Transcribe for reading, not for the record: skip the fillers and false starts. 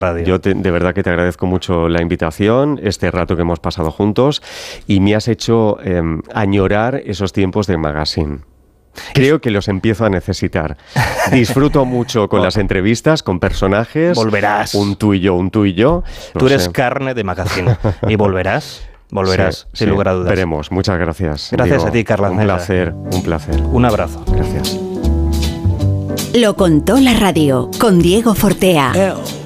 Radio. De verdad que te agradezco mucho la invitación, este rato que hemos pasado juntos, y me has hecho añorar esos tiempos de magazine. Creo que los empiezo a necesitar. Disfruto mucho con las entrevistas, con personajes. Volverás. Un tú y yo. Tú eres carne de magazine. Y volverás, sin lugar a dudas. Veremos. Muchas gracias. Gracias Diego. a ti, Carla. Un placer. Un abrazo. Gracias. Lo contó la radio con Diego Fortea.